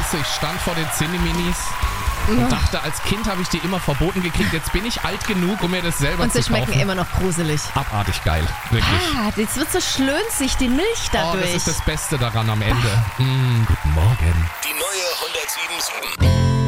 weißt du, ich stand vor den Zinni-Minis und dachte, als Kind habe ich die immer verboten gekriegt. Jetzt bin ich alt genug, um mir das selber Und zu sie kaufen. schmecken immer noch gruselig. Abartig geil, wirklich. Jetzt wird so schlönzig, die Milch dadurch. Das ist das Beste daran am Ende. Guten Morgen. Die neue 107.7.